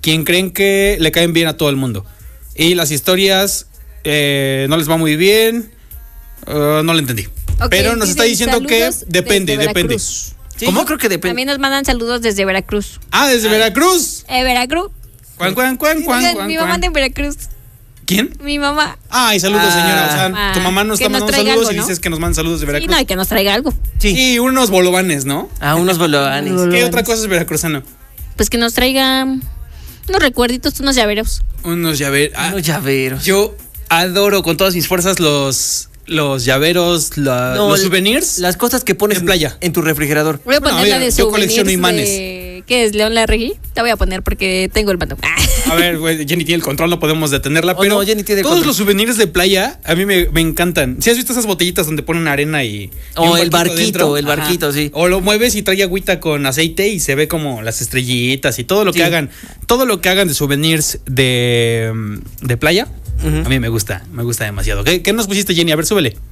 quien creen que le caen bien a todo el mundo. Y las historias no les va muy bien. No lo entendí. Ok, pero nos está diciendo que saludos depende. desde Veracruz. Sí, ¿Cómo? yo Creo que A depende. mí nos mandan saludos desde Veracruz. Desde Veracruz. Veracruz. Cuan. Oigan, mi mamá de Veracruz. ¿Quién? Mi mamá. Ay, saludos, señora. O sea, Ah, tu mamá nos que está nos mandando traiga saludos algo, y ¿no? dices que nos mandan saludos de Sí, Veracruz. no, y que nos traiga algo. Sí. Y unos bolovanes, ¿no? Unos bolovanes. ¿Qué otra cosa es veracruzano? Pues que nos traiga unos recuerditos, unos llaveros. Unos llaveros. Unos llaveros. Yo adoro con todas mis fuerzas los llaveros, No, los souvenirs. Las cosas que pones de playa. en tu refrigerador. Voy a Bueno, poner la mira, de yo colecciono souvenirs imanes. ¿Qué es? ¿León Larregui? La voy a poner porque tengo el mando. A ver, güey, Jenny tiene el control, no podemos detenerla. Oh, pero no, Jenny tiene el todos control. los souvenirs de playa a mí me encantan. ¿Sí has visto esas botellitas donde ponen arena y O un el barquito, dentro? el barquito, Ajá. sí. O lo mueves y trae agüita con aceite y se ve como las estrellitas y todo lo que Sí. hagan. Todo lo que hagan de souvenirs de playa, Ujú. a mí me gusta demasiado. ¿Qué nos pusiste, Jenny? A ver, súbele.